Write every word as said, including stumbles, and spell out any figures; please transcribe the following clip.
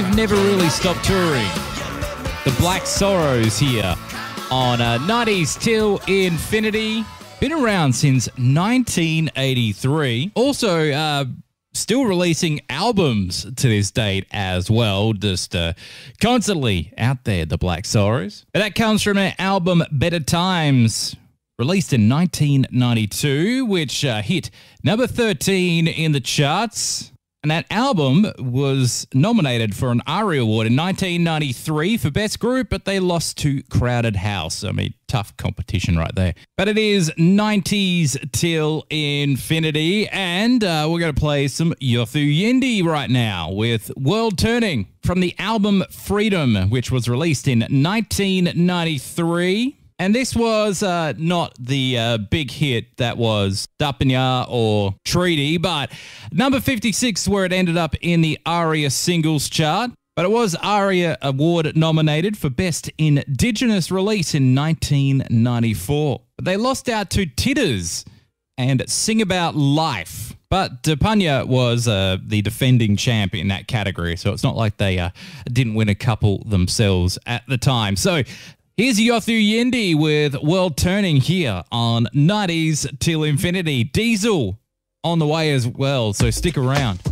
they've never really stopped touring. The Black Sorrows here on uh, nineties Till Infinity. Been around since nineteen eighty-three. Also, uh, still releasing albums to this date as well. Just uh, constantly out there, the Black Sorrows. But that comes from their album Better Times, released in nineteen ninety-two, which uh, hit number thirteen in the charts. And that album was nominated for an ARIA Award in nineteen ninety-three for Best Group, but they lost to Crowded House. I mean, tough competition right there. But it is nineties Till Infinity, and uh, we're going to play some Yothu Yindi right now with World Turning from the album Freedom, which was released in nineteen ninety-three. And this was uh, not the uh, big hit that was Dapanya or Treaty, but number fifty-six where it ended up in the ARIA Singles Chart. But it was ARIA Award nominated for Best Indigenous Release in nineteen ninety-four. But they lost out to Titters and Sing About Life. But Dapanya was uh, the defending champ in that category, so it's not like they uh, didn't win a couple themselves at the time. So here's Yothu Yindi with World Turning here on nineties Till Infinity. Diesel on the way as well, so stick around.